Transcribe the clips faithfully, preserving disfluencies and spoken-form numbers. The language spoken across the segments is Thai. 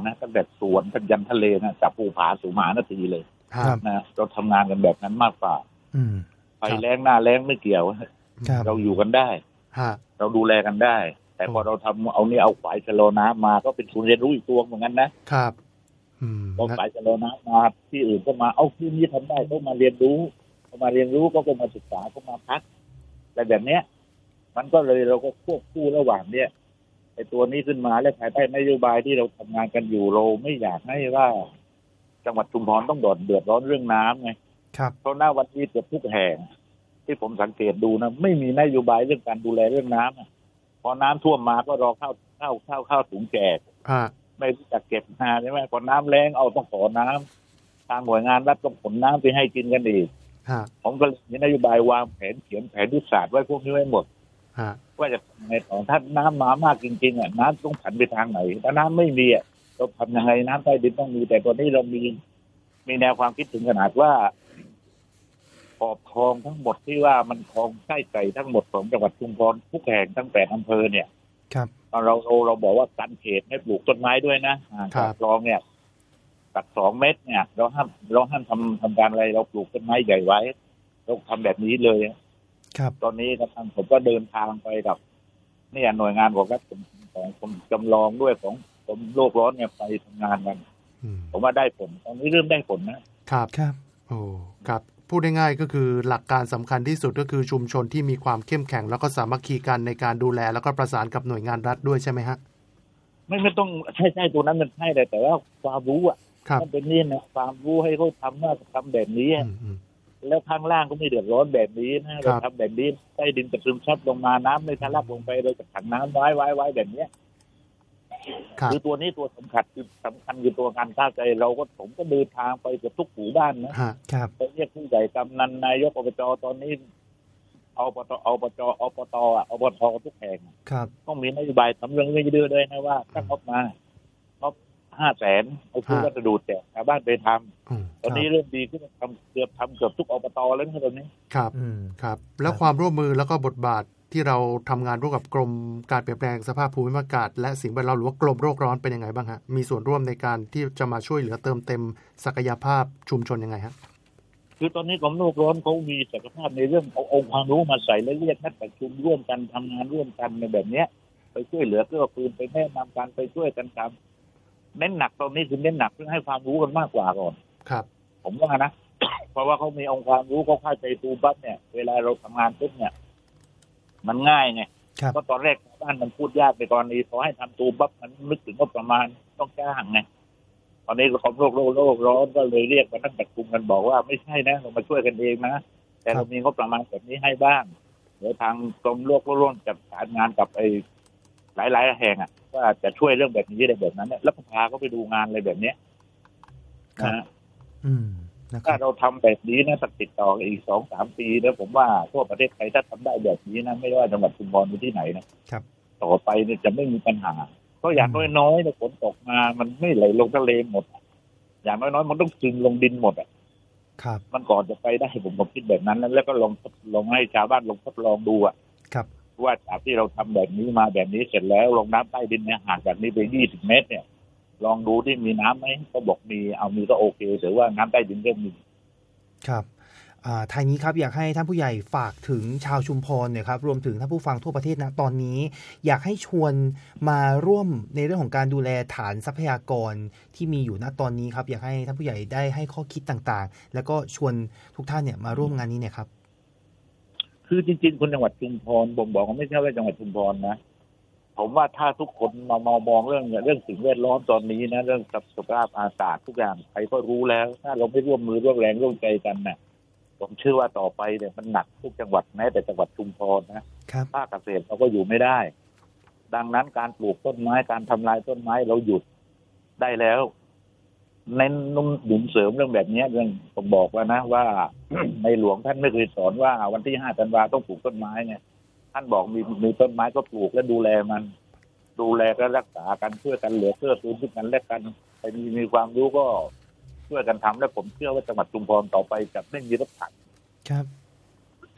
นะตั้งแต่สวนกันยันทะเลนะจากภูผาสู่มหานาทีเลยนะเราทำงานกันแบบนั้นมากกว่าไปแล้งหน้าแล้งไม่เกี่ยวเราอยู่กันได้เราดูแลกันได้แต่พอเราทำเอานี่เอาฝายชะโลน้ำมาก็เป็นศูนย์เรียนรู้อีกตัวเหมือนกันนะครับพอฝายชะโลน้ำมาที่อื่นก็มาเอาที่นี้ทำได้ก็มาเรียนรู้ก็มาเรียนรู้ก็ก็มาศึกษาก็มาพักแต่แบบเนี้ยมันก็เลยเราก็ควบคู่ระหว่างเนี้ยไอ้ตัวนี้ขึ้นมาและภายใต้นโยบายที่เราทำงานกันอยู่เราไม่อยากให้ว่าจังหวัดชุมพรต้องโดดเดือดร้อนเรื่องน้ำไงเพราะหน้าวันนี้เกือบทุกแห่งที่ผมสังเกตดูนะไม่มีนโยบายเรื่องการดูแลเรื่องน้ำพอน้ำท่วมมาก็รอเข้าเข้าเข้าเข้าถุงแจกไม่รู้จักเก็บนาใช่ไหมพอน้ำแล้งเอาต้องขอน้ำทางหน่วยงานรัฐต้องขนน้ำไปให้กินกันอีกผมก็มีนโยบายวางแผนเขียนแผนยุทธศาสตร์ไว้พวกนี้ไว้หมดว่าจะในตอนถ้าน้ำมามากจริงๆอ่ะน้ำต้องผันไปทางไหนถ้าน้ำไม่มีอ่ะเราทำยังไงน้ำใต้ดินต้องมีแต่ตอนนี้เรามีมีแนวความคิดถึงขนาดว่าขอบคลองทั้งหมดที่ว่ามันคลองใกล้ไก่ทั้งหมดของจังหวัดชุมพรทุกแห่งทั้งแปดอำเภอเนี่ยครับเราเราเราบอกว่ากันเขตให้ปลูกต้นไม้ด้วยนะคลองเนี่ยตัดสองเมตรเนี่ยเราห้ามเราห้ามทำทำการอะไรเราปลูกต้นไม้ใหญ่ไว้เราทำแบบนี้เลยครับตอนนี้ครับผมก็เดินทางไปกับเนี่ยหน่วยงานของรัฐของผมจำลองด้วยของผมโลกร้อนเนี่ยไปทำงานกันผมว่าได้ผลตอนนี้เริ่มได้ผลนะครับครับโอ้ครับพูดง่ายๆก็คือหลักการสำคัญที่สุดก็คือชุมชนที่มีความเข้มแข็งแล้วก็สามัคคีกันในการดูแลแล้วก็ประสานกับหน่วยงานรัฐด้วยใช่ไหมฮะไม่ไม่ต้องใช่ใช่ตัวนั้นมันใช่แต่แต่ว่าความรู้อ่ะมันเป็นนี่นะความรู้ให้เขาทำว่าทำแบบนี้แล้วข้างล่างก็ไม่เดือดร้อนแบบนี้นะเราทำแบบนี้ใต้ดินจะซึมซับลงมาน้ำไม่ทะลักลงไปเราจะถังน้ำไว้ไว้ไว้แบบนี้คือตัวนี้ตัวสำคัญคือสำคัญคือตัวการก้าวใจเราก็ผมก็เดินทางไปกับทุกหมู่บ้านนะครับไปเรียกผู้ใหญ่กำนันนายกอบจตอนนี้เอาปตเอาปจเอาปตอ่ะเอาปททุกแห่งต้องมีนโยบายทำเรื่องนี้ด้วยด้วยนะว่าถ้างบมาห้าแสนเอาผู้วัสดุแจกชาวบ้านไปทำตอนนี้เริ่มดีขึ้นทำเกือบทำเกือบทุกอบตแล้วนะตอนนี้ครับครับแล้วความร่วมมือแล้วก็บทบาทที่เราทำงานร่วมกับกรมการเปลี่ยนแปลงสภาพภูมิอากาศและสิ่งแวดล้อมหรือว่ากรมโรคร้อนเป็นยังไงบ้างฮะมีส่วนร่วมในการที่จะมาช่วยเหลือเติมเต็มศักยภาพชุมชนยังไงฮะคือตอนนี้กรมโรคร้อนเขามีศักยภาพในเรื่องเอาองค์ความรู้มาใส่และเรียกนัดประชุมร่วมกันทำงานร่วมกันในแบบนี้ไปช่วยเหลือเกื้อกูลไปแนะนำการไปช่วยกันทำเน้นหนักตรงนี้คือเน้นหนักเพื่อให้ความรู้กันมากกว่าก่อนครับผมว่านะ เพราะว่าเขามีองค์ความรู้เขาเข้าใจตูบัสเนี่ยเวลาเราทำงานปุ๊บเนี่ยมันง่ายไงเพราะตอนแรกชาวบ้านมันพูดยากในกรณีพอให้ทำตูบัสมันนึกถึงงบประมาณต้องจ้างไงตอนนี้เราของโลกโลกโลกร้อนก็เลยเรียกมาตั้งแต่กลุ่มกันบอกว่าไม่ใช่นะเรามาช่วยกันเองนะแต่เรามีงบประมาณแบบนี้ให้บ้างเดี๋ยวทางกรมโลกร่วมจัดการงานกับไอ้หลายๆแห่งอ่ะว่าจะช่วยเรื่องแบบนี้ได้แบบนั้นเนี่ยแล้วพาเขาไปดูงานอะไรแบบเนี้ยนะถ้าเราทำแบบนี้นะติดต่ออีกสองสามปีนะผมว่าทั่วประเทศไทยถ้าทำได้แบบนี้นะไม่ว่าจังหวัดชุมพรหรือที่ไหนนะครับต่อไปเนี่ยจะไม่มีปัญหาเพราะอย่างน้อยๆเนี่ยฝนตกมามันไม่ไหลลงทะเลหมดอย่างน้อยๆมันต้องซึมลงดินหมดอ่ะครับมันก่อนจะไปได้ผมผมคิดแบบนั้นแล้วก็ลองลองให้ชาวบ้านลองทดลองดูอ่ะครับว่าจากที่เราทำแบบนี้มาแบบนี้เสร็จแล้วลงน้ำใต้ดินเนี่ยห่างจากนี้ไปยี่สิบเมตรเนี่ยลองดูที่มีน้ำไหมก็บอกมีเอามีก็โอเคถือว่าน้ำใต้ดินเริ่มมีครับท้ายนี้ครับอยากให้ท่านผู้ใหญ่ฝากถึงชาวชุมพรเนี่ยครับรวมถึงท่านผู้ฟังทั่วประเทศนะตอนนี้อยากให้ชวนมาร่วมในเรื่องของการดูแลฐานทรัพยากรที่มีอยู่ณตอนนี้ครับอยากให้ท่านผู้ใหญ่ได้ให้ข้อคิดต่างๆแล้วก็ชวนทุกท่านเนี่ยมาร่วมงานนี้เนี่ยครับคือจริงๆคนจังหวัดชุมพรผมบอกว่าไม่ใช่ว่าจังหวัดชุมพรนะผมว่าถ้าทุกคนมามองมองเรื่องเรื่องสิ่งแวดล้อมตอนนี้นะเรื่องสภาพอากาศทุกอย่างใครก็รู้แล้วถ้าเราไม่ร่วมมือร่วมแรงร่วมใจกันเนี่ยผมเชื่อว่าต่อไปเนี่ยมันหนักทุกจังหวัดแม้แต่จังหวัดชุมพรนะภาคเกษตรเราก็อยู่ไม่ได้ดังนั้นการปลูกต้นไม้การทำลายต้นไม้เราหยุดได้แล้วเน้นนุ่มหนุนเสริมเรื่องแบบนี้เรื่องผมบอกว่านะว่า ในหลวงท่านไม่เคยสอนว่าวันที่ห้าธันวาต้องปลูกต้นไม้เนี่ยท่านบอกมีมีต้นไม้ก็ปลูกและดูแลมันดูแลและรักษากันช่วยกันเหลือเพื่อฟื้นขึ้นกันและกันใครมีมีความรู้ก็ช่วยกันทำและผมเชื่อว่าจังหวัดชุมพรต่อไปจะไม่มีรถถังครับ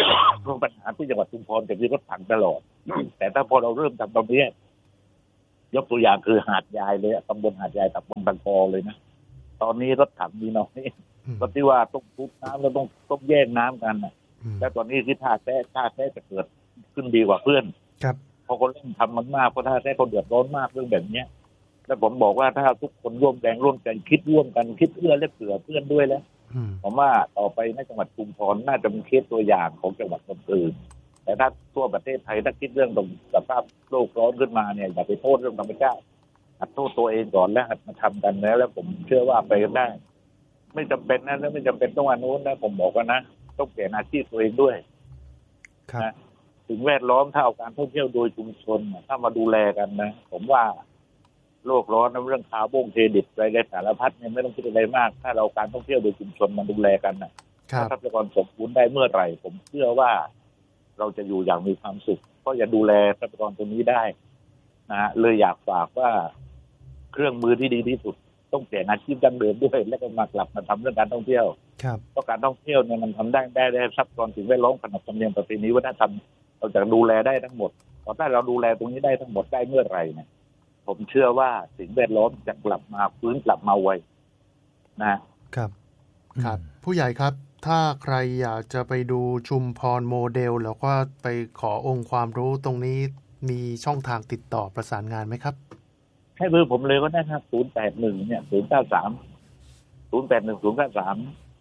เพราะปัญหาที่จังหวัดชุมพรจะมีรถถังตลอด แต่ถ้าพอเราเริ่มทำตรงนี้จยกตัวอย่างคือหาดยายเลยตำบลหาดยายตำบลบางกอเลยนะตอนนี้รถถังมีน้อยก็ที่ว่าต้องทุบน้ำแล้วต้องต้องแย่งน้ำกันนะแล้วตอนนี้ที่ท่าแท้ท่าแท้จะเกิดขึ้นดีกว่าเพื่อนครับพอคนเล่นทำมันมากเพราะท่าแท้คนเดือดร้อนมากเรื่องแบบเนี้ยแล้วผมบอกว่าถ้าทุกคนร่วมแรงร่วมใจคิดร่วมกันคิดเอื้อและเผื่อเพื่อนด้วยแล้วผมว่าต่อไปในจังหวัดชุมพรน่าจะเป็นเคสตัวอย่างของจังหวัดอื่นแต่ถ้าทั่วประเทศไทยถ้าคิดเรื่องตรงสภาพโลกร้อนขึ้นมาเนี่ยอย่าไปโทษเรื่องธรรมชาติหัดโทษตัวเองก่อนแล้วหัดมาทำกันแล้วแล้วผมเชื่อว่าไปกันได้ไม่จำเป็นนะแล้วไม่จำเป็นต้องอนุนะผมบอกกันนะต้องเปลี่ยนอาชีพตัวเองด้วยนะถึงแวดล้อมถ้าเอาการท่องเที่ยวโดยชุมชนถ้ามาดูแลกันนะผมว่าโลกร้อนเรื่องคาร์บอนเครดิตอะไรสารพัดเนี่ยไม่ต้องคิดอะไรมากถ้าเราการท่องเที่ยวโดยชุมชนมาดูแลกันนะถ้าทรัพยากรสมบูรณ์ได้เมื่อไหร่ผมเชื่อว่าเราจะอยู่อย่างมีความสุขเพราะจะดูแลทรัพยากรตรงนี้ได้นะเลยอยากฝากว่าเครื่องมือที่ดีที่สุดต้องเปลี่ยนอาชีพดั้งเดิมด้วยแล้วก็มากลับมาทำเรื่องการท่องเที่ยวเพราะการท่องเที่ยวเนี่ยมันทำได้ได้ได้ทรัพยากรสิ่งแวดล้อมขนบธรรมเนียมประเพณีวัฒนธรรมเราจะดูแลได้ทั้งหมดพอถ้าเราดูแลตรงนี้ได้ทั้งหมดได้เมื่อไหร่เนี่ยผมเชื่อว่าสิ่งแวดล้อมจะกลับมาฟื้นกลับมาไวนะครับครับผู้ใหญ่ครับถ้าใครอยากจะไปดูชุมพรโมเดลแล้วก็ไปขอองค์ความรู้ตรงนี้มีช่องทางติดต่อประสานงานไหมครับให้เบอร์ผมเลยก็ได้ครับศูนย์แปดหนึ่งเนี่ยศูนย์เก้าสามศูนย์แปดหนึ่งศูนย์เก้าสาม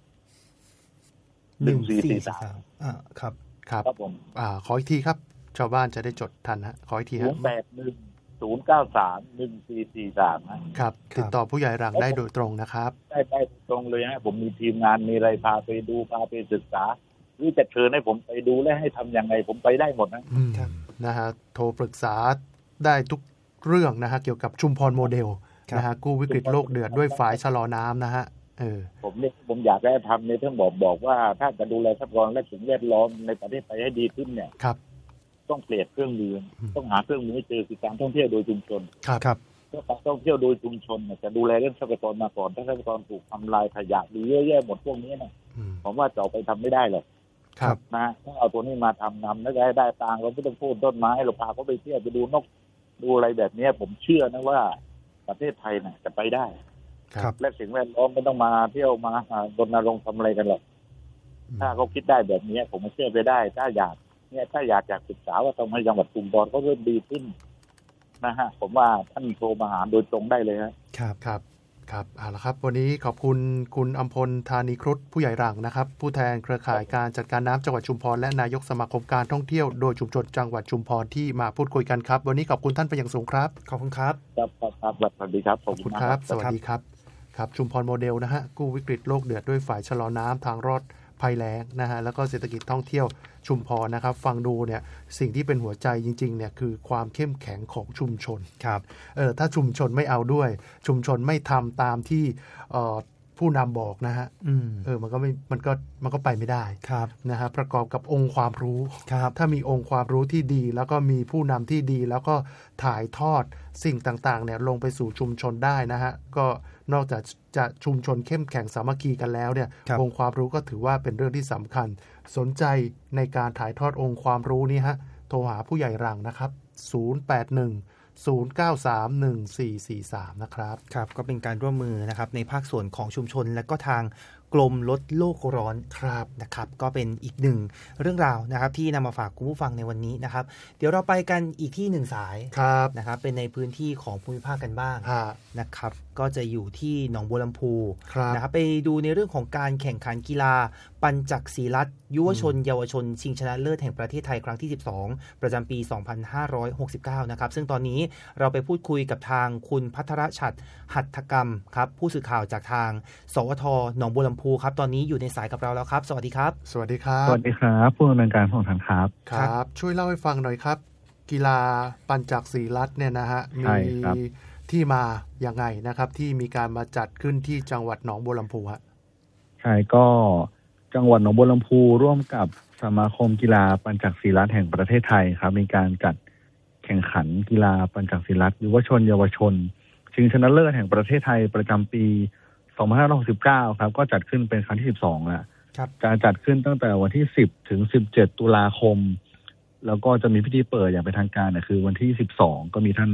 หนึ่งสี่สี่สามอ่าครับครับครับผมอ่าขออีกทีครับชาวบ้านจะได้จดทันฮะขออีกทีครับศูนย์แปดหนึ่งศูนย์เก้าสามหนึ่งสี่สี่สามครับติดต่อผู้ใหญ่หลังได้โดยตรงนะครับได้ได้ตรงเลยฮะผมมีทีมงานมีอะไรพาไปดูพาไปศึกษาหรือจะเชิญให้ผมไปดูและให้ทำยังไงผมไปได้หมดนะนะฮะโทรปรึกษาได้ทุกเรื่องนะฮะเกี่ยวกับชุมพรโมเดลนะฮะกู้วิกฤตโลกเดือดด้วยฝายชะลอน้ำนะฮะเออผมเนี่ยผมอยากได้ทำในเรื่องบอกบอกว่าถ้าจะดูแลทรัพยากรและสิ่งแวดล้อมในประเทศไทยให้ดีขึ้นเนี่ยครับต้องเปลี่ยนเครื่องมือต้องหาเครื่องมือให้เจอคือการท่องเที่ยวโดยชุมชนครับครับการท่องเที่ยวโดยชุมชนเนี่ยจะดูแลเรื่องทรัพยากรมาก่อนถ้าทรัพยากรถูกทำลายขยะหรือเยอะแยะหมดพวกนี้นะผมว่าจะเอาไปทำไม่ได้เลยครับนะถ้าเอาตัวนี้มาทำนำแล้วจะให้ได้ตังค์เราไม่ต้องพูดต้นไม้เราพาเขาไปเที่ยวไปดูนกดูอะไรแบบนี้ผมเชื่อนะว่าประเทศไทยเนี่ยจะไปได้ครับและสิ่งแวดล้อมไม่ต้องมาเที่ยวมารณรงค์ทำอะไรกันหรอกถ้าเขาคิดได้แบบนี้ผมเชื่อไปได้ถ้าอยากเนี่ยถ้าอยากอยากศึกษาว่าทำไมจังหวัดชุมพรเขาเริ่มดีขึ้นนะฮะผมว่าท่านโทรมาหาโดยตรงได้เลยครับครับครับเอาละครับวันนี้ขอบคุณคุณอำพลธานีครุฑผู้ใหญ่หลังนะครับผู้แทนเครือข่ายการจัดการน้ำจังหวัดชุมพรและนายกสมาคมการท่องเที่ยวโดยชุมชนจังหวัดชุมพรที่มาพูดคุยกันครับวันนี้ขอบคุณท่านเป็นอย่างสูงครับขอบคุณครับครับครับสวัสดีครับขอบคุณครับสวัสดีครับครับชุมพรโมเดลนะฮะกู้วิกฤตโลกเดือดด้วยฝ่ายชะลอน้ำทางรอดภัยแล้งนะฮะแล้วก็เศรษฐกิจท่องเที่ยวชุมพรนะครับฟังดูเนี่ยสิ่งที่เป็นหัวใจจริงๆเนี่ยคือความเข้มแข็งของชุมชนครับเออถ้าชุมชนไม่เอาด้วยชุมชนไม่ทำตามที่เอ่อผู้นำบอกนะฮะเออมันก็ไม่มันก็มันก็ไปไม่ได้นะฮะประกอบกับองค์ความรู้ถ้ามีองค์ความรู้ที่ดีแล้วก็มีผู้นำที่ดีแล้วก็ถ่ายทอดสิ่งต่างๆเนี่ยลงไปสู่ชุมชนได้นะฮะก็นอกจากจะชุมชนเข้มแข็งสามัคคีกันแล้วเนี่ยองค์ความรู้ก็ถือว่าเป็นเรื่องที่สำคัญสนใจในการถ่ายทอดองค์ความรู้นี้ฮะโทรหาผู้ใหญ่หลังนะครับศูนย์ แปด หนึ่ง ศูนย์ เก้า สาม หนึ่ง สี่ สี่ สามนะครับครับก็เป็นการร่วมมือนะครับในภาคส่วนของชุมชนและก็ทางกรมลดโลกร้อนครับนะครับก็เป็นอีกหนึ่งเรื่องราวนะครับที่นำมาฝากคุณผู้ฟังในวันนี้นะครับเดี๋ยวเราไปกันอีกที่หนึ่งสายนะครับเป็นในพื้นที่ของภูมิภาคกันบ้างนะครับก็จะอยู่ที่หนองบัวลำพูนะครับไปดูในเรื่องของการแข่งขันกีฬาปัญจักศีลัตน์ยุวชนเยาวชนชิงชนะเลิศแห่งประเทศไทยครั้งที่สิบสองประจำปี สองพันห้าร้อยหกสิบเก้า นะครับซึ่งตอนนี้เราไปพูดคุยกับทางคุณภัทรฉัตรหัตถกรรมครับผู้สื่อข่าวจากทางสวทหนองบัวลำพูครับตอนนี้อยู่ในสายกับเราแล้วครับสวัสดีครับสวัสดีครับสวัสดีครับผู้ดำเนินการของทางครับครับช่วยเล่าให้ฟังหน่อยครับกีฬาปัญจักศีลัตน์เนี่ยนะฮะมีที่มาอย่างไงนะครับที่มีการมาจัดขึ้นที่จังหวัดหนองบัวลำพูฮะใช่ก็จังหวัดหนองบัวลำพูร่วมกับสมาคมกีฬาปัญจักศีลัตน์แห่งประเทศไทยครับมีการจัดแข่งขันกีฬาปัญจักศีลัตน์ยุวชนเยาวชนชิงชนะเลิศแห่งประเทศไทยประจำปีสองพันห้าร้อยหกสิบเก้าครับก็จัดขึ้นเป็นครั้งที่สิบสองแล้วการจัดขึ้นตั้งแต่วันที่สิบถึงสิบเจ็ดตุลาคมแล้วก็จะมีพิธีเปิดอย่างเป็นทางการเนี่ยคือวันที่สิบสองก็มีท่านผ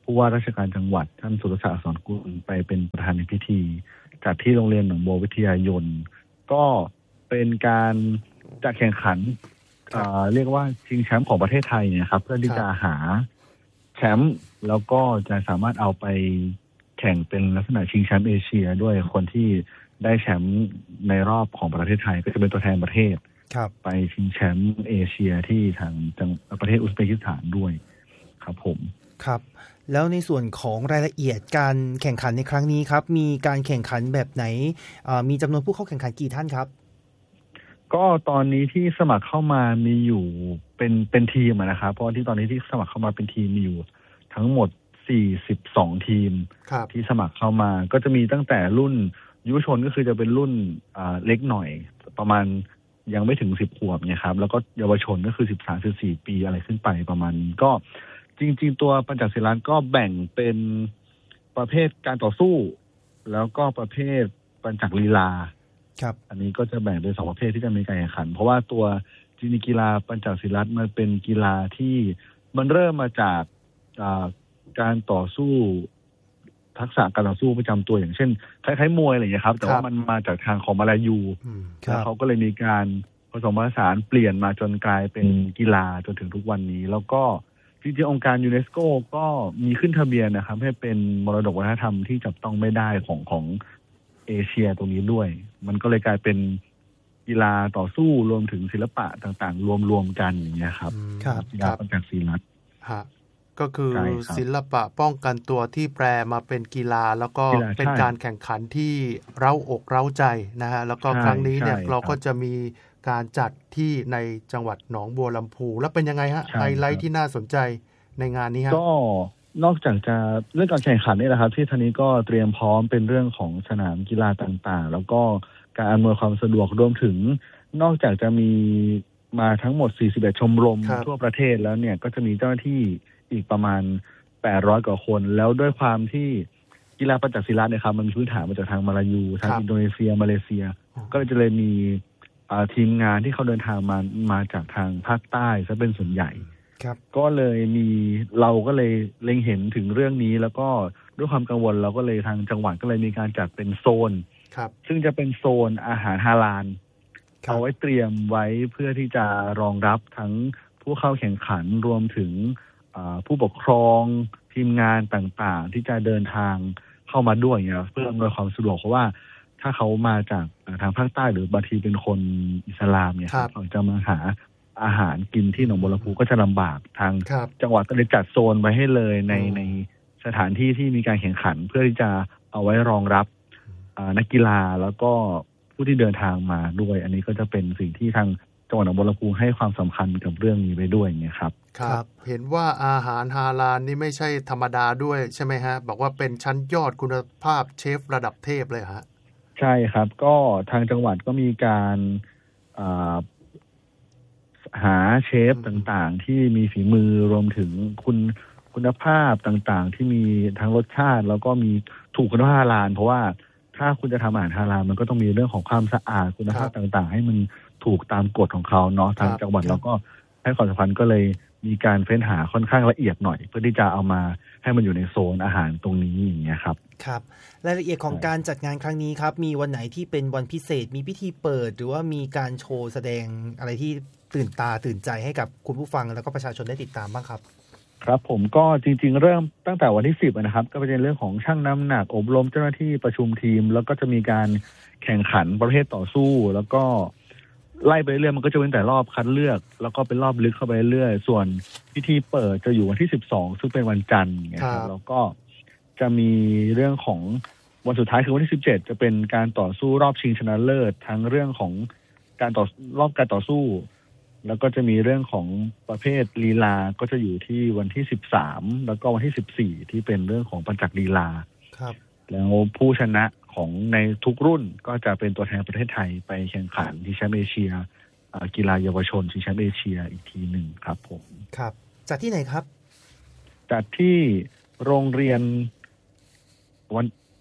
ผู้ว่าราชการจังหวัดท่านสุรศักดิ์ อักษรกุลไปเป็นประธานในพิธีจัดที่โรงเรียนหนองบัววิทยายนก็เป็นการจัดแข่งขันเอ่อเรียกว่าชิงแชมป์ของประเทศไทยเนี่ยครับเพื่อที่จะหาแชมป์แล้วก็จะสามารถเอาไปแข่งเป็นลักษณะชิงแชมป์เอเชียด้วยคนที่ได้แชมป์ในรอบของประเทศไทยก็จะเป็นตัวแทนประเทศไปชิงแชมป์เอเชียที่ทางจังประเทศอุซเบกิสถานด้วยครับผมครับแล้วในส่วนของรายละเอียดการแข่งขันในครั้งนี้ครับมีการแข่งขันแบบไหนมีจำนวนผู้เข้าแข่งขันกี่ท่านครับก็ตอนนี้ที่สมัครเข้ามามีอยู่เป็นเป็นทีมนะครับเพราะที่ตอนนี้ที่สมัครเข้ามาเป็นทีมมีอยู่ทั้งหมดสี่สิบสองทีมที่สมัครเข้ามาก็จะมีตั้งแต่รุ่นยุวชนก็คือจะเป็นรุ่นเล็กหน่อยประมาณยังไม่ถึงสิบขวบเนี่ยครับแล้วก็เยาวชนก็คือสิบสามสิบสี่ปีอะไรขึ้นไปประมาณนี้ก็จริงๆตัวปัญจศิลาก็แบ่งเป็นประเภทการต่อสู้แล้วก็ประเภทปัญจลีลาครับอันนี้ก็จะแบ่งเป็นสองประเภทที่จะมีการแข่งขันเพราะว่าตัวจริงๆกีฬาปัญจศิลามันเป็นกีฬาที่มันเริ่มมาจากการต่อสู้ทักษะการต่อสู้ประจำตัวอย่างเช่นคล้ายๆมวยอะไรอย่างนี้ครับแต่ว่ามันมาจากทางของมาลายูแล้วเขาก็เลยมีการผสมผสานเปลี่ยนมาจนกลายเป็นกีฬาจนถึงทุกวันนี้แล้วก็จริงๆองค์การยูเนสโกก็มีขึ้นทะเบียนนะครับให้เป็นมรดกวัฒนธรรมที่จับต้องไม่ได้ของของเอเชียตรงนี้ด้วยมันก็เลยกลายเป็นกีฬาต่อสู้รวมถึงศิลปะต่างๆรวมๆกันอย่างเงี้ยครับกีฬาปัญจศิลาก็คือศิลปะป้องกันตัวที่แปลมาเป็นกีฬาแล้วก็เป็นการแข่งขันที่เร้าอกเร้าใจนะฮะแล้วก็ครั้งนี้เนี่ยเราก็จะมีการจัดที่ในจังหวัดหนองบัวลำพูแล้วเป็นยังไงฮะไฮไลท์ที่น่าสนใจในงานนี้ฮะก็นอกจากจะเรื่องการแข่งขันนี่แหละครับที่ทางนี้ก็เตรียมพร้อมเป็นเรื่องของสนามกีฬาต่างๆแล้วก็การอำนวยความสะดวกรวมถึงนอกจากจะมีมาทั้งหมดสี่สิบเอ็ดชมรมทั่วประเทศแล้วเนี่ยก็จะมีเจ้าหน้าที่อีกประมาณแปดร้อยกว่าคนแล้วด้วยความที่กีฬาปัญจศิลาเนี่ยครับมันมีพื้นฐานมาจากทางมาลายูทางอินโดนีเซียมาเลเซียก็จะเลยมีทีมงานที่เขาเดินทางมามาจากทางภาคใต้ซะเป็นส่วนใหญ่ก็เลยมีเราก็เลยเล็งเห็นถึงเรื่องนี้แล้วก็ด้วยความกังวลเราก็เลยทางจังหวัดก็เลยมีการจัดเป็นโซนซึ่งจะเป็นโซนอาหารฮาลาลเอาไว้เตรียมไว้เพื่อที่จะรองรับทั้งผู้เข้าแข่งขันรวมถึงผู้ปกครองทีมงานต่างๆที่จะเดินทางเข้ามาด้วยเนี่ยเพื่ออำนวยความสะดวกเพราะว่าถ้าเขามาจากทางภาคใต้หรือบางทีเป็นคนอิสลามเนี่ยเขาจะมาหาอาหารกินที่หนองบัวลำพูก็จะลำบากทางจังหวัดก็เลยจัดโซนไว้ให้เลยในในสถานที่ที่มีการแข่งขันเพื่อที่จะเอาไว้รองรับนักกีฬาแล้วก็ผู้ที่เดินทางมาด้วยอันนี้ก็จะเป็นสิ่งที่ทางจังหวัดหนองบัวลำพูให้ความสำคัญกับเรื่องนี้ไปด้วยเนี่ยครับครับเห็นว่าอาหารฮาลาลนี่ไม่ใช่ธรรมดาด้วยใช่ไหมฮะบอกว่าเป็นชั้นยอดคุณภาพเชฟระดับเทพเลยฮะใช่ครับก็ทางจังหวัดก็มีการหาเชฟต่างๆที่มีฝีมือรวมถึงคุณคุณภาพต่างๆที่มีทั้งรสชาติแล้วก็มีถูกคุณภาพฮาลาลเพราะว่าถ้าคุณจะทำอาหารฮาลาลมันก็ต้องมีเรื่องของความสะอาดคุณภาพต่างๆให้มันถูกตามกฎของเขาเนาะทางจังหวัดเราก็ให้ความสำคัญก็เลยมีการเฟ้นหาค่อนข้างละเอียดหน่อยเพื่อที่จะเอามาให้มันอยู่ในโซนอาหารตรงนี้อย่างเงี้ยครับครับรายละเอียดของการจัดงานครั้งนี้ครับมีวันไหนที่เป็นวันพิเศษมีพิธีเปิดหรือว่ามีการโชว์แสดงอะไรที่ตื่นตาตื่นใจให้กับคุณผู้ฟังแล้วก็ประชาชนได้ติดตามบ้างครับครับผมก็จริงๆเริ่มตั้งแต่วันที่สิบนะครับก็เป็นเรื่องของชั่งน้ำหนักอบรมเจ้าหน้าที่ประชุมทีมแล้วก็จะมีการแข่งขันประเภทต่อสู้แล้วก็ไล่ไปเรื่อยมันก็จะเป็นแต่รอบคัดเลือกแล้วก็เป็นรอบลึกเข้าไปเรื่อยส่วนพิธีเปิดจะอยู่วันที่สิบสองซึ่งเป็นวันจันทร์นะครับแล้วก็จะมีเรื่องของวันสุดท้ายคือวันที่สิบเจ็ดจะเป็นการต่อสู้รอบชิงชนะเลิศทั้งเรื่องของการต่อรอบการต่อสู้แล้วก็จะมีเรื่องของประเภทลีลาก็จะอยู่ที่วันที่สิบสามแล้วก็วันที่สิบสี่ที่เป็นเรื่องของปัญจลีลาครับแล้วผู้ชนะของในทุกรุ่นก็จะเป็นตัวแทนประเทศไทยไปแข่งขันที่แชมป์เอเชียกีฬาเยาวชนชิงแชมป์เอเชียอีกทีหนึ่งครับผมครับจัดที่ไหนครับจัดที่โรงเรียนวัน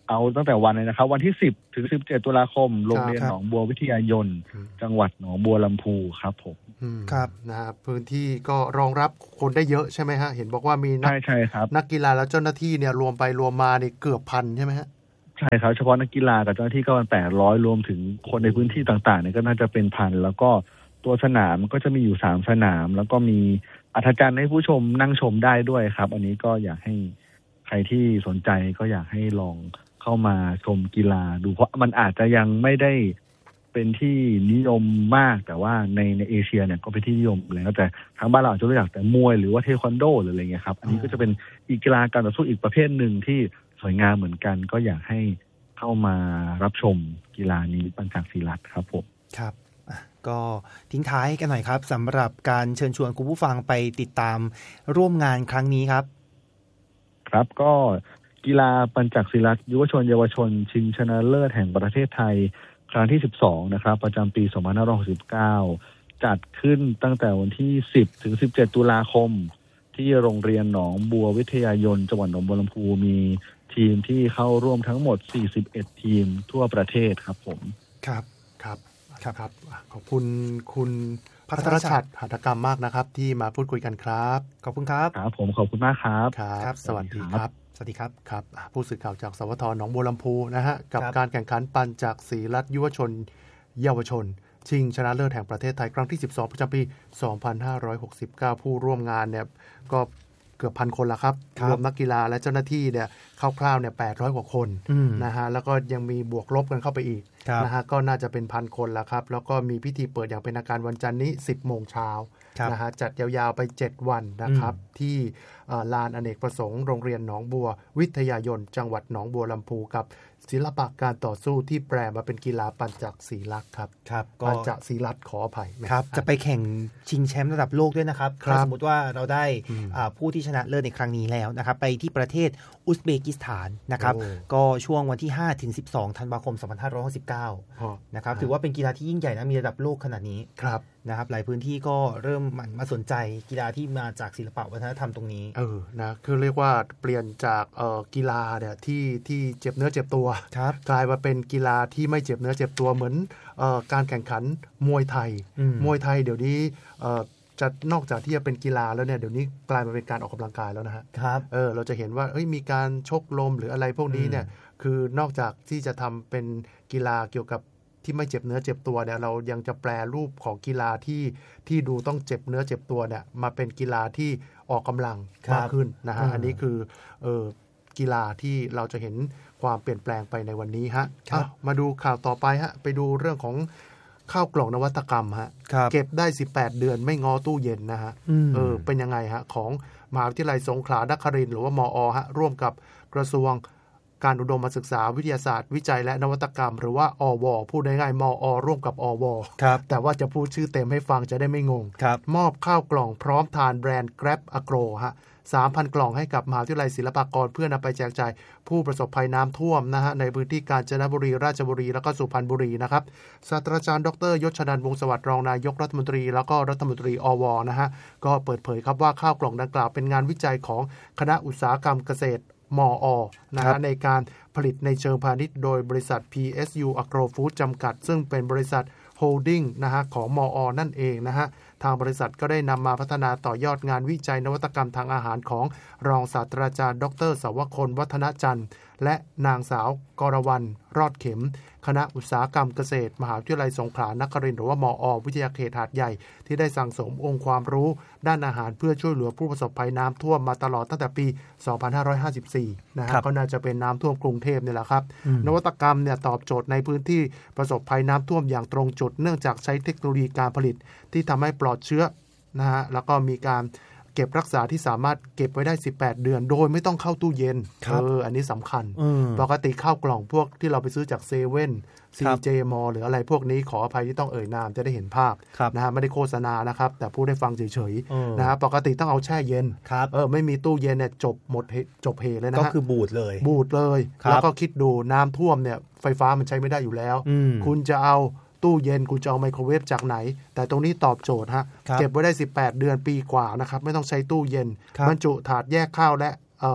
เอาตั้งแต่วันเลยนะครับวันที่สิบถึงสิบเจ็ดตุลาคมโรงเรียนหนองบัววิทยายนจังหวัดหนองบัวลำพูครับผมครับนะครับพื้นที่ก็รองรับคนได้เยอะใช่ไหมฮะเห็นบอกว่ามีนักใช่ใช่ครับนักกีฬาและเจ้าหน้าที่เนี่ยรวมไปรวมมาเนี่ยเกือบพันใช่ไหมฮะใช่ครับเฉพาะนักกีฬากับเจ้าหน้าที่ก็แปดร้อยรวมถึงคนในพื้นที่ต่างๆเนี่ยก็น่าจะเป็นพันแล้วก็ตัวสนามก็จะมีอยู่สามสนามแล้วก็มีอัธจันทร์ให้ผู้ชมนั่งชมได้ด้วยครับอันนี้ก็อยากให้ใครที่สนใจก็อยากให้ลองเข้ามาชมกีฬาดูเพราะมันอาจจะยังไม่ได้เป็นที่นิยมมากแต่ว่าในในเอเชียเนี่ยก็เป็นที่นิยมแล้วแต่ทางบ้านเราอาจจะรู้จักแต่มวยหรือว่าเทควันโดหรืออะไรเงี้ยครับอันนี้ก็จะเป็นอีกกีฬาการต่อสู้อีกประเภทหนึ่งที่สวยงามเหมือนกันก็อยากให้เข้ามารับชมกีฬานี้ปัญจศีลัตน์ครับผมครับก็ทิ้งท้ายกันหน่อยครับสำหรับการเชิญชวนคุณผู้ฟังไปติดตามร่วมงานครั้งนี้ครับครับก็กีฬาปัญจศีลัตน์ยุวชนเยาวชนชิงชนะเลิศแห่งประเทศไทยครั้งที่สิบสองนะครับประจำปีสองพันห้าร้อยหกสิบเก้าจัดขึ้นตั้งแต่วันที่สิบถึงสิบเจ็ดตุลาคมที่โรงเรียนหนองบัววิทยายนจังหวัดหนองบัวลำพูมีทีมที่เข้าร่วมทั้งหมดสี่สิบเอ็ดทีมทั่วประเทศครับผมครับครับครับครับขอบคุณคุณภัทรชัดหัตถกรรมมากนะครับที่มาพูดคุยกันครับขอบคุณครับครับผมขอบคุณมากครับครับสวัสดีครับสวัสดีครับครับผู้สื่อข่าวจากสวทหนองบัวลำพูนะฮะกับการแข่งขันปัญจศีลัตน์ยุวชนเยาวชนชิงชนะเลิศแห่งประเทศไทยครั้งที่สิบสองประจำปีสองพันห้าร้อยหกสิบเก้าผู้ร่วมงานเนี่ยก็เกือบพันคนละครับรวมนักกีฬาและเจ้าหน้าที่เนี่ยคร่าวๆเนี่ยแปดร้อยกว่าคนนะฮะแล้วก็ยังมีบวกลบกันเข้าไปอีกนะฮะก็น่าจะเป็นพันคนละครับแล้วก็มีพิธีเปิดอย่างเป็นทางการวันจันทร์นี้ สิบโมงเช้านะฮะจัดยาวๆไปเจ็ดวันนะครับที่ลานอเนกประสงค์โรงเรียนหนองบัววิทยายนจังหวัดหนองบัวลำพูกับศิลปะการต่อสู้ที่แปลมาเป็นกีฬาปัญจศีลัตน์ครับครับปัญจศีลัตน์ขออภัยครับจะไปแข่งชิงแชมป์ระดับโลกด้วยนะครับถ้าสมมติว่าเราได้ผู้ที่ชนะเลิศในครั้งนี้แล้วนะครับไปที่ประเทศอุซเบกิสถานนะครับก็ช่วงวันที่ห้าถึงสิบสองธันวาคมสองพันห้าร้อยหกสิบเก้านะครับถือว่าเป็นกีฬาที่ยิ่งใหญ่นะมีระดับโลกขนาดนี้ครับนะครับหลายพื้นที่ก็เริ่มมาสนใจกีฬาที่มาจากศิลปะวัฒนธรรมตรงนี้เออนะคือเรียกว่าเปลี่ยนจากเอ่อกีฬาเนี่ยที่ที่เจ็บเนื้อเจ็บตัวกลายมาเป็นกีฬาที่ไม่เจ็บเนื้อเจ็บตัวเหมือนเอ่อการแข่งขันมวยไทยมวยไทยเดี๋ยวนี้เอ่อจะนอกจากที่จะเป็นกีฬาแล้วเนี่ยเดี๋ยวนี้กลายมาเป็นการออกกำลังกายแล้วนะฮะครับเออเราจะเห็นว่าเอ้ยมีการชกลมหรืออะไรพวกนี้เนี่ยคือนอกจากที่จะทำเป็นกีฬาเกี่ยวกับที่ไม่เจ็บเนื้อเจ็บตัวเนี่ยเรายังจะแปลรูปของกีฬาที่ที่ดูต้องเจ็บเนื้อเจ็บตัวเนี่ยมาเป็นกีฬาที่ออกกำลังมากขึ้นนะฮะอันนี้คือเออกีฬาที่เราจะเห็นความเปลี่ยนแปลงไปในวันนี้ฮะมาดูข่าวต่อไปฮะไปดูเรื่องของข้าวกล่องนวัตกรรมฮะเก็บได้สิบแปดเดือนไม่งอตู้เย็นนะฮะเออเป็นยังไงฮะของมหาวิทยาลัยสงขลานครินทร์หรือว่ามอฮะร่วมกับกระทรวงการอุดมศึกษาวิทยาศาสตร์วิจัยและนวัตกรรมหรือว่าอวพูดง่ายๆมอร่วมกับอวแต่ว่าจะพูดชื่อเต็มให้ฟังจะได้ไม่งงมอบข้าวกล่องพร้อมทานแบรนด์ Grab Agro ฮะ สามพัน กล่องให้กับมหาวิทยาลัยศิลปากรเพื่อนำไปแจกจ่ายผู้ประสบภัยน้ำท่วมนะฮะในพื้นที่กาญจนบุรีราชบุรีแล้วก็สุพรรณบุรีนะครับศาสตราจารย์ดรยศชนันท์วงศ์สวัสดิ์รองนายกรัฐมนตรีแล้วก็รัฐมนตรีอวนะฮะก็เปิดเผยครับว่าข้าวกล่องดังกล่าวเป็นงานวิจัยของคณะอุตสาหกรรมเกษตรมอนะฮะในการผลิตในเชิงพาณิชย์โดยบริษัท พี เอส ยู Agro Food จำกัดซึ่งเป็นบริษัทโฮลดิ้งนะฮะของมอนั่นเองนะฮะทางบริษัทก็ได้นำมาพัฒนาต่อยอดงานวิจัยนวัตกรรมทางอาหารของรองศาสตราจารย์ดร.สวคลวัฒนจันทร์และนางสาวกรวรรณรอดเข็มคณะอุตสาหกรรมเกษตรมหาวิทยาลัยสงขลานครินทร์หรือว่ามอวิทยาเขตหาดใหญ่ที่ได้สั่งสมองค์ความรู้ด้านอาหารเพื่อช่วยเหลือผู้ประสบภัยน้ำท่วมมาตลอดตั้งแต่ปีสองพันห้าร้อยห้าสิบสี่นะฮะก็น่าจะเป็นน้ำท่วมกรุงเทพนี่แหละครับนวัตกรรมเนี่ยตอบโจทย์ในพื้นที่ประสบภัยน้ำท่วมอย่างตรงจุดเนื่องจากใช้เทคโนโลยีการผลิตที่ทำให้ปลอดเชื้อนะฮะแล้วก็มีการเก็บรักษาที่สามารถเก็บไว้ได้สิบแปดเดือนโดยไม่ต้องเข้าตู้เย็นเอออันนี้สำคัญปกติข้าวกล่องพวกที่เราไปซื้อจากเซเว่น ซี เจ มอ หรืออะไรพวกนี้ขออภัยที่ต้องเอ่ยนามจะได้เห็นภาพนะฮะไม่ได้โฆษณานะครับแต่พูดให้ฟังเฉยๆนะฮะปกติต้องเอาแช่เย็นเออไม่มีตู้เย็นเนี่ยจบหมดจบเหตุเลยนะฮะก็คือบูดเลยบูดเลยแล้วก็คิดดูน้ำท่วมเนี่ยไฟฟ้ามันใช้ไม่ได้อยู่แล้วคุณจะเอาตู้เย็นคุณจะเอาไมโครเวฟจากไหนแต่ตรงนี้ตอบโจทย์ฮะเก็บไว้ได้สิบแปดเดือนปีกว่านะครับไม่ต้องใช้ตู้เย็นบรรจุถาดแยกข้าวและเอ่อ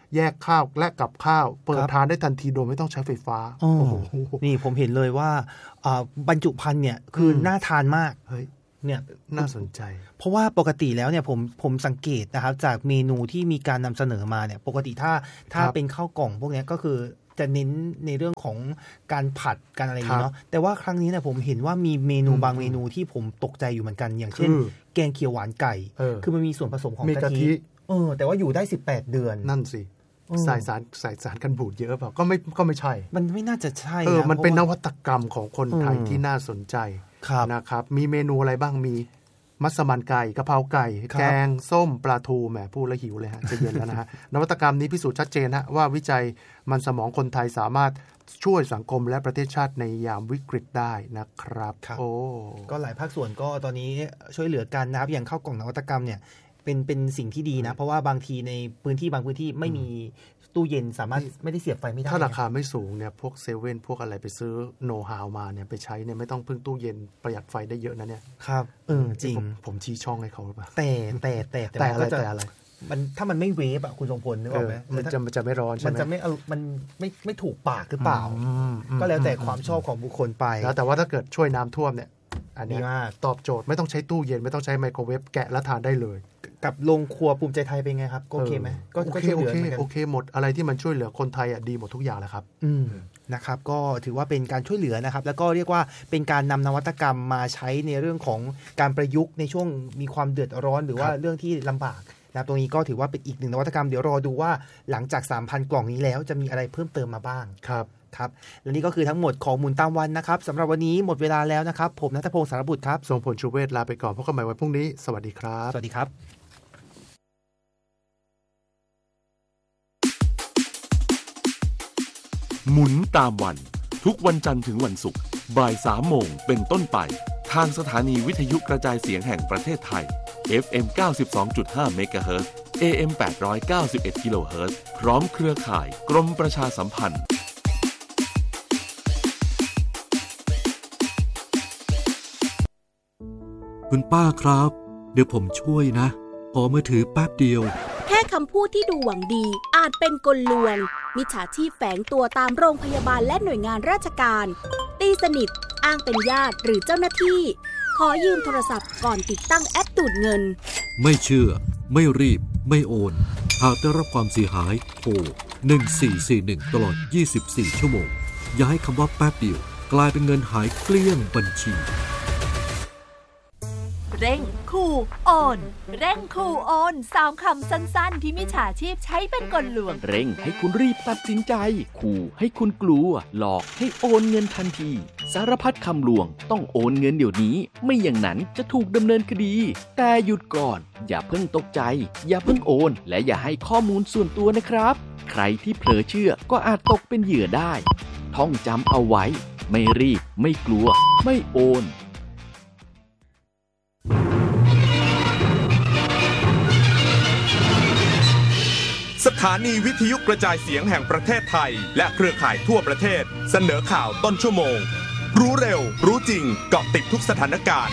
แยกข้าวและกับข้าวเปิดทานได้ทันทีโดยไม่ต้องใช้ไฟฟ้าโอ้โหนี่ผมเห็นเลยว่าบรรจุภัณฑ์เนี่ยคือน่าทานมากเฮ้ยเนี่ยน่าสนใจเพราะว่าปกติแล้วเนี่ยผมผมสังเกตนะครับจากเมนูที่มีการนำเสนอมาเนี่ยปกติถ้าถ้าเป็นข้าวกล่องพวกนี้ก็คือจะเน้นในเรื่องของการผัดการอะไรอย่างเนาะแต่ว่าครั้งนี้เนี่ยผมเห็นว่ามีเมนูบางเมนูที่ผมตกใจอยู่เหมือนกันอย่างเช่นแกงเขียวหวานไก่คือมันมีส่วนผสมของกะทิเออแต่ว่าอยู่ได้สิบแปดเดือนนั่นสิใส่สารใส่สารกันบูดเยอะเปล่าก็ไม่ก็ไม่ใช่มันไม่น่าจะใช่เออมันเป็นนวัตกรรมของคนไทยที่น่าสนใจนะครับมีเมนูอะไรบ้างมีมัสมั่นไก่กะเพราไก่แกงส้มปลาทูแหมพูดแล้วหิวเลยฮะจะเย็นแล้วนะฮะนวัตกรรมนี้พิสูจน์ชัดเจนฮะว่าวิจัยมันสมองคนไทยสามารถช่วยสังคมและประเทศชาติในยามวิกฤตได้นะครับโอ้ก็หลายภาคส่วนก็ตอนนี้ช่วยเหลือกันนะครับอย่างข้าวกล่องนวัตกรรมเนี่ยเป็นเป็นสิ่งที่ดีนะเพราะว่าบางทีในพื้นที่บางพื้นที่ไม่มีตู้เย็นสามารถไม่ได้เสียบไฟไม่ได้ถ้าราคาไม่สูงเนี่ยพวกเซเว่นพวกอะไรไปซื้อโนว์ฮาวมาเนี่ยไปใช้เนี่ยไม่ต้องพึ่งตู้เย็นประหยัดไฟได้เยอะนะเนี่ยครับเออจริงผมผมชี้ช่องให้เขาหรือเปล่าแต่แต่แต่แต่อะไรแต่อะไรมันถ้ามันไม่เวฟอะคุณทรงพลนึกออกไหมมันจะมันจะไม่ร้อนใช่ไหมมันจะไม่มันไม่ไม่ถูกปากหรือเปล่าก็แล้วแต่ความชอบของบุคคลไปแล้วแต่ว่าถ้าเกิดช่วยน้ำท่วมเนี่ยอันนี้ตอบโจทย์ไม่ต้องใช้ตู้เย็นไม่ต้องใช้ไมโครเวฟแกะแล้วทานได้เลยกับโรงครัวภูมิใจไทยเป็นไงครับโอเคไหมก็โอเคโอเคโอเคหมดอะไรที่มันช่วยเหลือคนไทยอ่ะดีหมดทุกอย่างแหละครับอืมนะครับก็ถือว่าเป็นการช่วยเหลือนะครับแล้วก็เรียกว่าเป็นการนำนวัตกรรมมาใช้ในเรื่องของการประยุกต์ในช่วงมีความเดือดร้อนหรือว่าเรื่องที่ลำบากนะตรงนี้ก็ถือว่าเป็นอีกหนึ่งนวัตกรรมเดี๋ยวรอดูว่าหลังจาก สามพัน กล่องนี้แล้วจะมีอะไรเพิ่มเติมมาบ้างครับครับและนี่ก็คือทั้งหมดของหมุนตามวันนะครับสำหรับวันนี้หมดเวลาแล้วนะครับผมณัฐพงศ์สารบุตรครับทรงพลชูเวศลาไปก่อนพบกันใหม่วันพรุ่งนี้สวัสดีครับสวัสดีครับหมุนตามวันทุกวันจันทร์ถึงวันศุกร์บ่ายสามโมงเป็นต้นไปทางสถานีวิทยุกระจายเสียงแห่งประเทศไทย เอฟ เอ็ม เก้าสิบสองจุดห้า เมกะเฮิรตซ์ เอ เอ็ม แปดร้อยเก้าสิบเอ็ด กิโลเฮิรตซ์พร้อมเครือข่ายกรมประชาสัมพันธ์คุณป้าครับเดี๋ยวผมช่วยนะขอมือถือแป๊บเดียวแค่คำพูดที่ดูหวังดีอาจเป็นกลลวงมิจฉาชีพแฝงตัวตามโรงพยาบาลและหน่วยงานราชการตีสนิทอ้างเป็นญาติหรือเจ้าหน้าที่ขอยืมโทรศัพท์ก่อนติดตั้งแอปดูดเงินไม่เชื่อไม่รีบไม่โอนหากได้รับความเสียหายโทรหนึ่งสี่สี่หนึ่งตลอดยี่สิบสี่ชั่วโมงอย่าให้คำว่าแป๊บเดียวกลายเป็นเงินหายเกลี้ยงบัญชีเร่งขู่โอนเร่งขู่โอนสามคำสั้นๆที่มิจฉาชีพใช้เป็นกลลวงเร่งให้คุณรีบตัดสินใจขู่ให้คุณกลัวหลอกให้โอนเงินทันทีสารพัดคำลวงต้องโอนเงินเดี๋ยวนี้ไม่อย่างนั้นจะถูกดำเนินคดีแต่หยุดก่อนอย่าเพิ่งตกใจอย่าเพิ่งโอนและอย่าให้ข้อมูลส่วนตัวนะครับใครที่เผลอเชื่อก็อาจตกเป็นเหยื่อได้ท่องจำเอาไว้ไม่รีบไม่กลัวไม่โอนสถานีวิทยุกระจายเสียงแห่งประเทศไทยและเครือข่ายทั่วประเทศเสนอข่าวต้นชั่วโมงรู้เร็วรู้จริงเกาะติดทุกสถานการณ์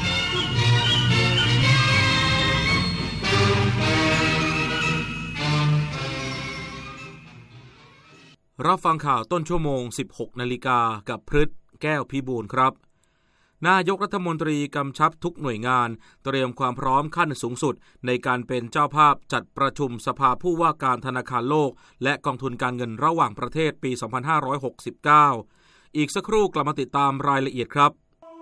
รับฟังข่าวต้นชั่วโมง สิบหกนาฬิกากับพฤทธิ์แก้วพิบูลครับนายกรัฐมนตรีกำชับทุกหน่วยงานเตรียมความพร้อมขั้นสูงสุดในการเป็นเจ้าภาพจัดประชุมสภาผู้ว่าการธนาคารโลกและกองทุนการเงินระหว่างประเทศปี สองพันห้าร้อยหกสิบเก้า อีกสักครู่กลับมาติดตามรายละเอียดครับ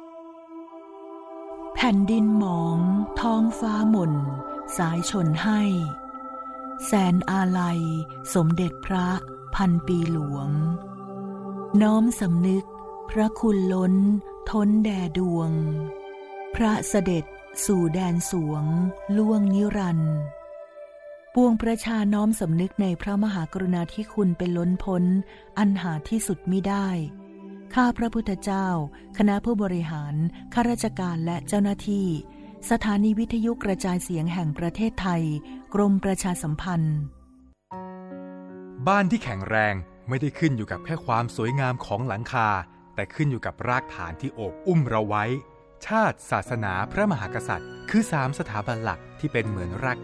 แผ่นดินหมองท้องฟ้าหม่นสายชนให้แสนอาลัยสมเด็จพระพันปีหลวงน้อมสำนึกพระคุณล้นท้นแด่ดวงพระเสด็จสู่แดนสวงล่วงนิรันดร์ปวงประชาน้อมสำนึกในพระมหากรุณาธิคุณเป็นล้นพ้นอันหาที่สุดมิได้ข้าพระพุทธเจ้าคณะผู้บริหารข้าราชการและเจ้าหน้าที่สถานีวิทยุกระจายเสียงแห่งประเทศไทยกรมประชาสัมพันธ์บ้านที่แข็งแรงไม่ได้ขึ้นอยู่กับแค่ความสวยงามของหลังคาแต่ขึ้นอยู่กับรากฐานที่โอบอุ้มเราไว้ชาติศาสนาพระมหากษัตริย์คือสามสถาบันหลักที่เป็นเหมือนราก